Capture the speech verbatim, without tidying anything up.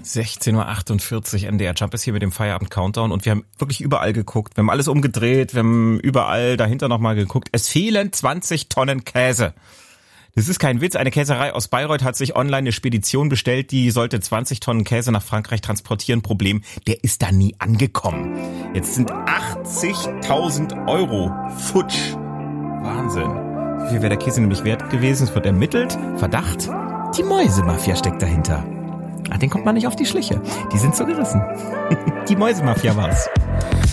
sechzehn Uhr achtundvierzig, N D R Jump ist hier mit dem Feierabend-Countdown und wir haben wirklich überall geguckt. Wir haben alles umgedreht, wir haben überall dahinter nochmal geguckt. Es fehlen zwanzig Tonnen Käse. Das ist kein Witz. Eine Käserei aus Bayreuth hat sich online eine Spedition bestellt, die sollte zwanzig Tonnen Käse nach Frankreich transportieren. Problem, der ist da nie angekommen. Jetzt sind achtzigtausend Euro futsch. Wahnsinn. Wie viel wäre der Käse nämlich wert gewesen? Es wird ermittelt. Verdacht? Die Mäusemafia steckt dahinter. Ah, den kommt man nicht auf die Schliche. Die sind so gerissen. Die Mäusemafia war's.